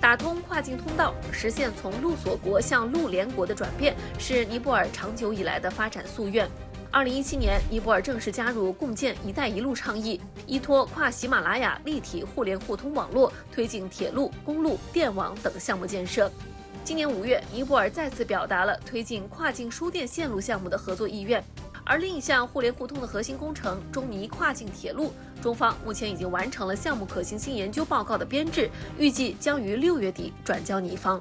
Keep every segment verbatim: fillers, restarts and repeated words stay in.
打通跨境通道，实现从陆锁国向陆联国的转变，是尼泊尔长久以来的发展夙愿。二零一七年，尼泊尔正式加入共建“一带一路”倡议，依托跨喜马拉雅立体互联互通网络，推进铁路、公路、电网等项目建设。今年五月，尼泊尔再次表达了推进跨境输电线路项目的合作意愿。而另一项互联互通的核心工程——中尼跨境铁路，中方目前已经完成了项目可行性研究报告的编制，预计将于六月底转交尼方。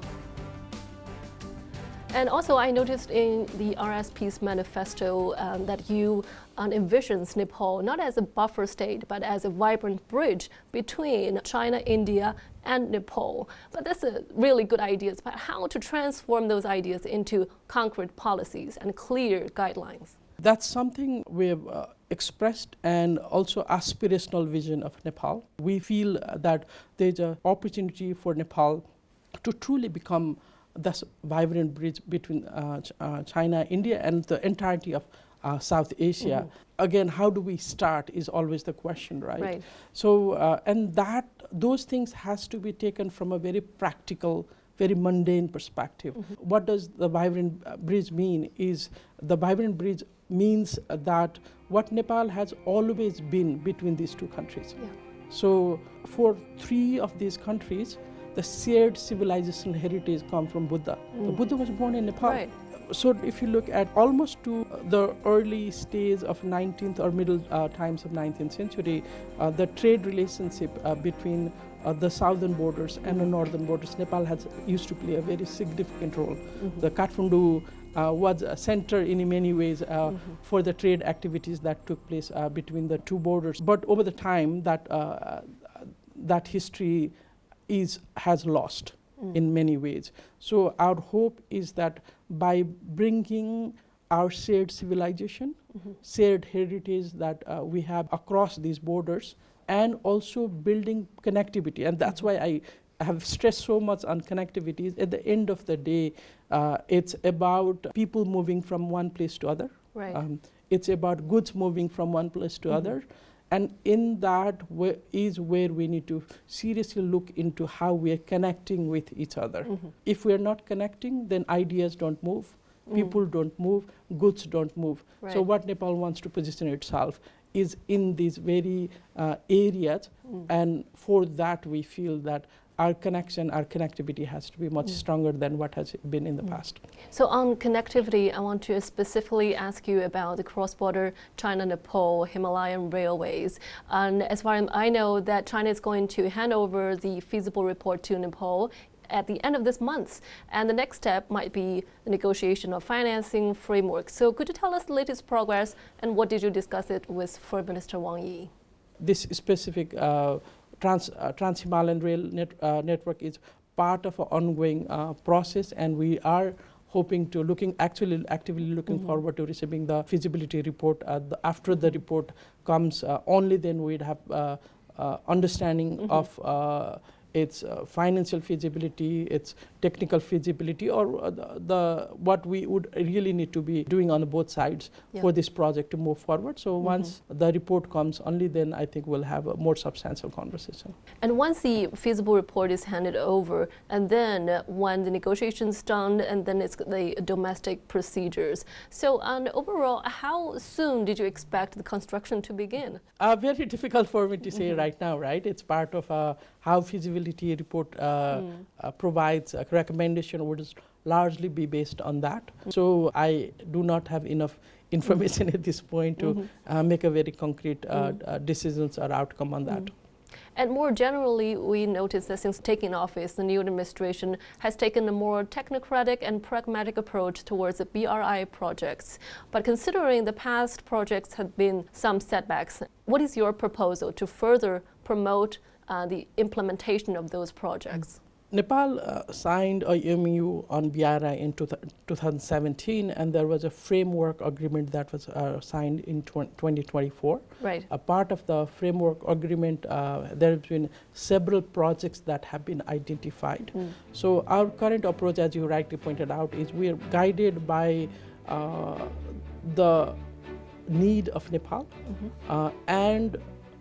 And also, I noticed in the R S P's manifesto um, that you um, envisions Nepal not as a buffer state, but as a vibrant bridge between China, India, and Nepal. But that's a really good idea. But how to transform those ideas into concrete policies and clear guidelines? That's something we've uh, expressed, and also aspirational vision of Nepal. We feel that there's an opportunity for Nepal to truly become this vibrant bridge between uh, ch uh, China, India, and the entirety of uh, South Asia. Mm-hmm. Again, how do we start is always the question, right? Right. So, uh, and that those things has to be taken from a very practical, very mundane perspective. Mm-hmm. What does the vibrant bridge mean? Is the vibrant bridge means that what Nepal has always been between these two countries. Yeah. So, for three of these countries, the shared civilizational heritage come from Buddha. Mm. The Buddha was born in Nepal. Right. So if you look at almost to the early stage of nineteenth or middle uh, times of nineteenth century, uh, the trade relationship uh, between uh, the southern borders and the northern borders, Nepal has used to play a very significant role. Mm-hmm. The Kathmandu uh, was a center in many ways uh, mm-hmm. for the trade activities that took place uh, between the two borders. But over the time, that uh, that history is has lost mm. in many ways. So our hope is that by bringing our shared civilization, mm-hmm. shared heritage that uh, we have across these borders, and also building connectivity, and that's mm-hmm. why I have stressed so much on connectivity. At the end of the day, uh, it's about people moving from one place to other. Right. Um, it's about goods moving from one place to mm-hmm. other. And in that way is where we need to seriously look into how we are connecting with each other. Mm-hmm. If we are not connecting, then ideas don't move, mm. people don't move, goods don't move. Right. So what Nepal wants to position itself is in these very uh, areas, mm. and for that we feel that our connection, our connectivity has to be much mm. stronger than what has been in the mm. past. So on connectivity, I want to specifically ask you about the cross-border China-Nepal Himalayan railways. And as far as I know, that China is going to hand over the feasible report to Nepal at the end of this month. And the next step might be the negotiation of financing framework. So could you tell us the latest progress, and what did you discuss it with Foreign Minister Wang Yi? This specific uh, Trans, uh, Trans-Himalayan Rail net, uh, Network is part of an ongoing uh, process, and we are hoping to looking actually actively looking mm-hmm. forward to receiving the feasibility report. Uh, the, after the report comes, uh, only then we'd have uh, uh, understanding mm-hmm. of uh, its uh, financial feasibility, its technical feasibility, or uh, the, the what we would really need to be doing on both sides yeah. for this project to move forward. So mm-hmm. once the report comes, only then I think we'll have a more substantial conversation. And once the feasible report is handed over, and then uh, when the negotiations done, and then it's the domestic procedures. So um, overall, how soon did you expect the construction to begin? Uh, very difficult for me to say mm-hmm. right now, right? It's part of uh, how feasibility report uh, mm. uh, provides a recommendation would largely be based on that. Mm. So I do not have enough information mm. at this point to mm-hmm. uh, make a very concrete uh, mm. uh, decisions or outcome on that. Mm. And more generally, we notice that since taking office, the new administration has taken a more technocratic and pragmatic approach towards the B R I projects. But considering the past projects have been some setbacks, what is your proposal to further promote uh, the implementation of those projects? Nepal uh, signed a M O U on B R I in two thousand seventeen, and there was a framework agreement that was uh, signed in twenty twenty-four. Right. A part of the framework agreement, uh, there have been several projects that have been identified. Mm. So our current approach, as you rightly pointed out, is we are guided by uh, the need of Nepal mm-hmm. uh, and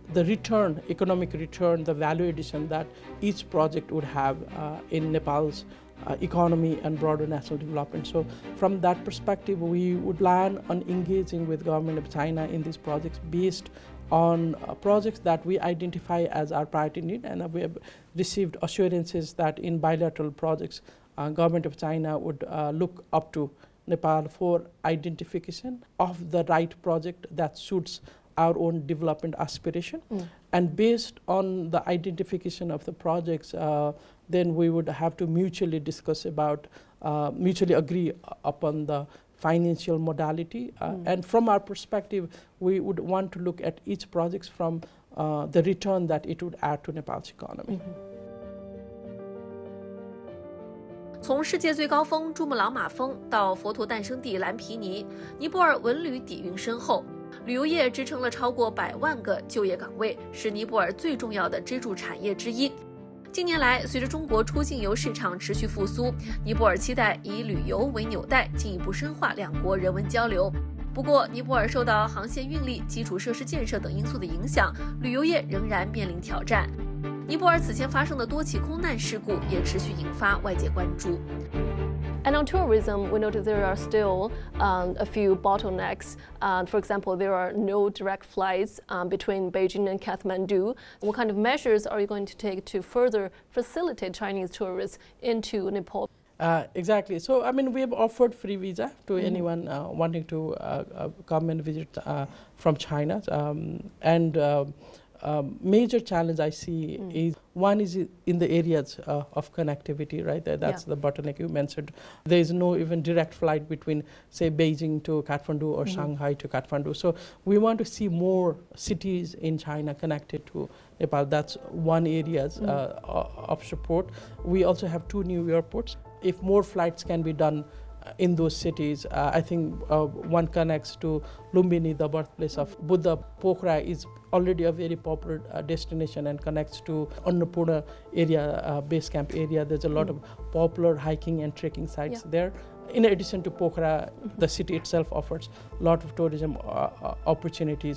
the return, economic return, the value addition that each project would have uh, in Nepal's uh, economy and broader national development. So from that perspective, we would plan on engaging with government of China in these projects based on uh, projects that we identify as our priority need, and uh, we have received assurances that in bilateral projects, uh, government of China would uh, look up to Nepal for identification of the right project that suits our own development aspiration. Mm. And based on the identification of the projects, uh, then we would have to mutually discuss about, uh, mutually agree upon the financial modality. Uh, mm. And from our perspective, we would want to look at each project from uh, the return that it would add to Nepal's economy. Mm-hmm. 从世界最高峰珠穆朗玛峰到佛陀诞生地蓝毗尼，尼泊尔文旅底蕴深厚，旅游业支撑了超过百万个就业岗位，是尼泊尔最重要的支柱产业之一。近年来，随着中国出境游市场持续复苏，尼泊尔期待以旅游为纽带，进一步深化两国人文交流。不过，尼泊尔受到航线运力、基础设施建设等因素的影响，旅游业仍然面临挑战。尼泊尔此前发生的多起空难事故也持续引发外界关注。 And on tourism, we notice there are still um, a few bottlenecks. Uh, for example, there are no direct flights um, between Beijing and Kathmandu. What kind of measures are you going to take to further facilitate Chinese tourists into Nepal? Uh, exactly. So, I mean, we have offered free visa to mm-hmm. anyone uh, wanting to uh, uh, come and visit uh, from China. Um, and uh, Um, major challenge I see mm. is one is in the areas uh, of connectivity, right? That's yeah. the bottleneck you mentioned. There is no even direct flight between, say, Beijing to Kathmandu or mm-hmm. Shanghai to Kathmandu. So we want to see more cities in China connected to Nepal. That's one area mm. uh, of support. We also have two new airports. If more flights can be done in those cities, uh, I think uh, one connects to Lumbini, the birthplace of Buddha. Pokhara is already a very popular uh, destination and connects to Annapurna area, uh, base camp area. There's a lot mm. of popular hiking and trekking sites yeah. there. In addition to Pokhara, mm-hmm. the city itself offers a lot of tourism uh, uh, opportunities.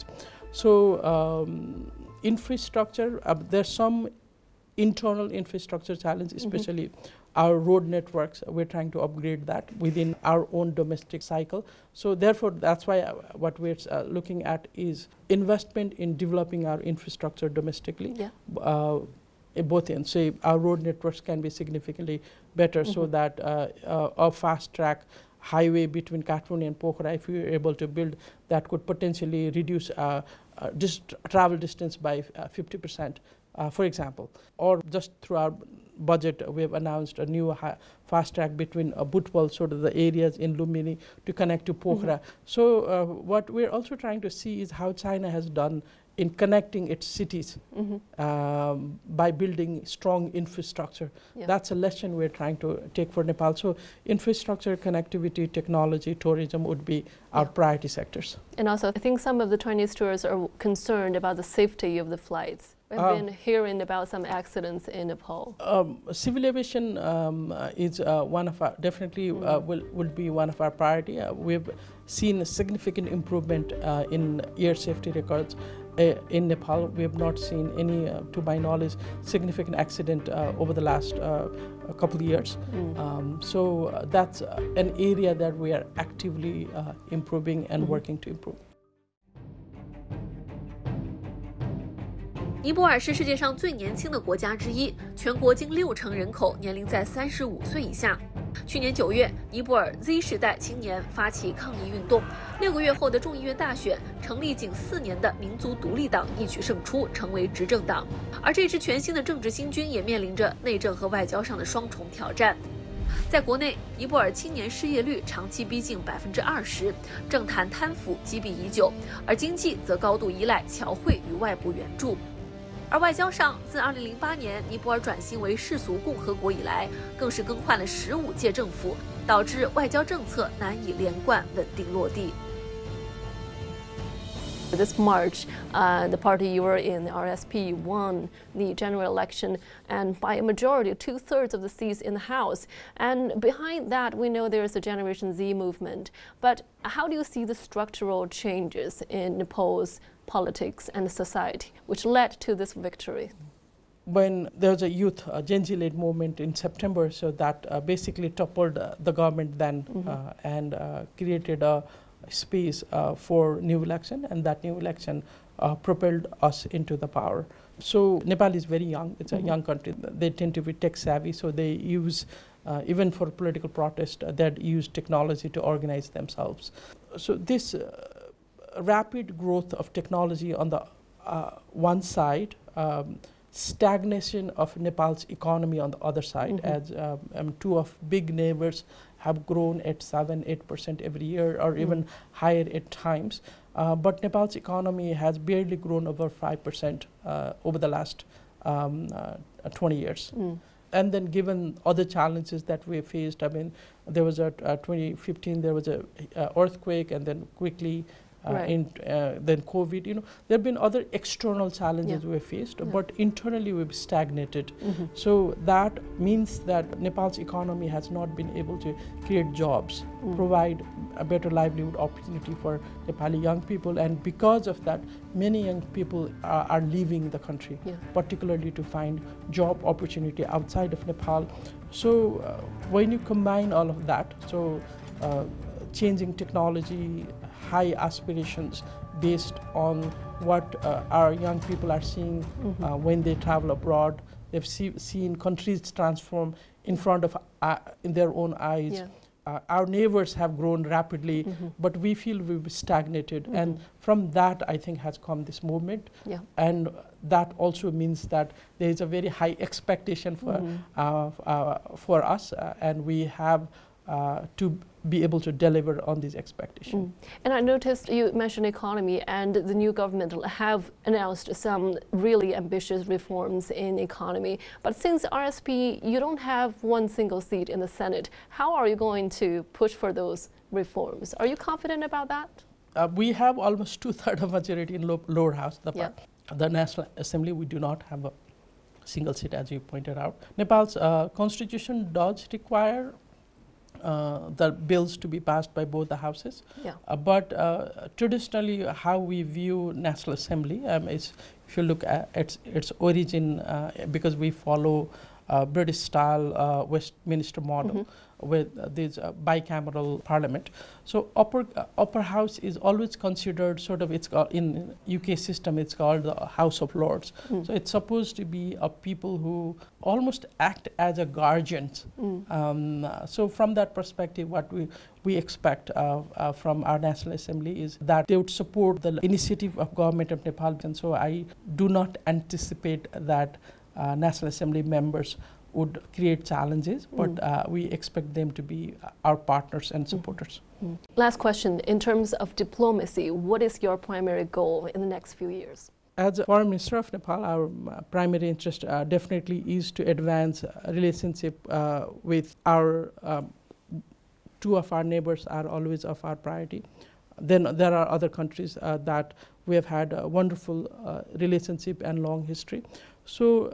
So um, infrastructure, uh, there's some internal infrastructure challenge, especially mm-hmm. our road networks. We're trying to upgrade that within our own domestic cycle. So therefore, that's why uh, what we're uh, looking at is investment in developing our infrastructure domestically. Yeah. Uh, both ends. So our road networks can be significantly better mm-hmm. so that uh, uh, a fast track highway between Kathmandu and Pokhara, if we are able to build, that could potentially reduce uh, uh, just travel distance by uh, fifty percent. Uh, for example, or just through our budget, we have announced a new fast track between uh, Butwal, sort of the areas in Lumbini, to connect to Pokhara. Mm-hmm. So uh, what we're also trying to see is how China has done in connecting its cities mm-hmm. um, by building strong infrastructure. Yeah. That's a lesson we're trying to take for Nepal. So infrastructure, connectivity, technology, tourism would be yeah. our priority sectors. And also, I think some of the Chinese tourists are concerned about the safety of the flights. We've uh, been hearing about some accidents in Nepal. Um, civil aviation um, uh, is uh, one of our, definitely mm-hmm. uh, will, will be one of our priority. Uh, we've seen a significant improvement uh, in air safety records. Uh, in Nepal, we have not seen any, uh, to my knowledge, significant accident uh, over the last uh, couple of years. Mm. Um, so uh, that's uh, an area that we are actively uh, improving and mm-hmm. working to improve. 尼泊尔是世界上最年轻的国家之一，全国近六成人口年龄在三十五岁以下。去年九月，尼泊尔 Z 世代青年发起抗议运动，六个月后的众议院大选，成立仅四年的民族独立党一举胜出，成为执政党。而这支全新的政治新军也面临着内政和外交上的双重挑战。在国内，尼泊尔青年失业率长期逼近百分之二十，政坛贪腐积弊已久，而经济则高度依赖侨汇与外部援助。而外交上，自二零零八年尼泊尔转型为世俗共和国以来，更是更换了十五届政府，导致外交政策难以连贯稳定落地。 This March, uh, the party you were in, the R S P, won the general election, and by a majority, two-thirds of the seats in the House. And behind that, we know there is a Generation Z movement. But how do you see the structural changes in Nepal's politics and society, which led to this victory? When there was a youth uh, Gen Z-led movement in September, so that uh, basically toppled uh, the government then mm-hmm. uh, and uh, created a space uh, for new election, and that new election uh, propelled us into the power. So Nepal is very young. It's mm-hmm. a young country. They tend to be tech savvy, so they use, uh, even for political protest, uh, they use technology to organize themselves. So this uh, rapid growth of technology on the uh, one side, um, stagnation of Nepal's economy on the other side, mm-hmm. as um, um, two of big neighbors have grown at seven, eight percent every year, or mm. even higher at times. Uh, but Nepal's economy has barely grown over five percent uh, over the last um, uh, twenty years. Mm. And then given other challenges that we faced, I mean, there was a uh, twenty fifteen, there was a uh, earthquake, and then quickly Uh, right. in, uh, then COVID, you know, there have been other external challenges yeah. we faced, yeah. but internally we've stagnated. Mm-hmm. So that means that Nepal's economy has not been able to create jobs, mm. provide a better livelihood opportunity for Nepali young people, and because of that, many young people are, are leaving the country, yeah. particularly to find job opportunity outside of Nepal. So uh, when you combine all of that, so uh, changing technology, high aspirations based on what uh, our young people are seeing mm-hmm. uh, when they travel abroad. They've see, seen countries transform in front of, uh, in their own eyes. Yeah. Uh, our neighbors have grown rapidly, mm-hmm. but we feel we've stagnated. Mm-hmm. And from that, I think, has come this movement. Yeah. And that also means that there is a very high expectation for, mm-hmm. uh, uh, for us, uh, and we have uh, to be able to deliver on these expectations. Mm. And I noticed you mentioned economy, and the new government have announced some really ambitious reforms in economy. But since R S P, you don't have one single seat in the Senate, how are you going to push for those reforms? Are you confident about that? Uh, we have almost two-thirds of majority in lo lower house. The, yeah. the National Assembly, we do not have a single seat, as you pointed out. Nepal's uh, constitution does require Uh, the bills to be passed by both the houses. Yeah. Uh, but uh, traditionally, how we view National Assembly um, is, if you look at its, its origin, uh, because we follow uh, British style uh, Westminster model, mm-hmm. with uh, this uh, bicameral parliament. So upper uh, upper house is always considered sort of, it's called, in U K system, it's called the House of Lords. Mm. So it's supposed to be a people who almost act as a guardians. Mm. Um, uh, so from that perspective, what we we expect uh, uh, from our National Assembly is that they would support the initiative of government of Nepal. And so I do not anticipate that uh, National Assembly members would create challenges, but mm. uh, we expect them to be our partners and supporters. Mm. Last question, in terms of diplomacy, what is your primary goal in the next few years? As a Foreign Minister of Nepal, our uh, primary interest uh, definitely is to advance a relationship uh, with our, um, two of our neighbors are always of our priority. Then there are other countries uh, that we have had a wonderful uh, relationship and long history. So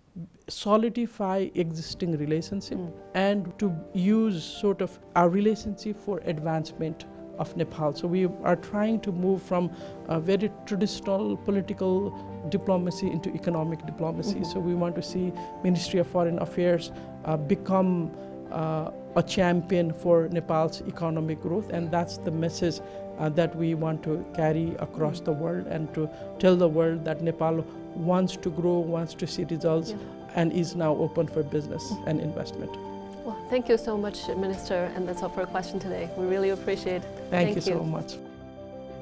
solidify existing relationship mm. and to use sort of our relationship for advancement of Nepal. So we are trying to move from a very traditional political diplomacy into economic diplomacy. Mm-hmm. So we want to see Ministry of Foreign Affairs uh, become uh, a champion for Nepal's economic growth, and that's the message uh, that we want to carry across mm. the world, and to tell the world that Nepal wants to grow, wants to see results, yeah. and is now open for business mm. and investment. Well, thank you so much, Minister, and that's all for a question today. We really appreciate it. Thank, thank you, you so much.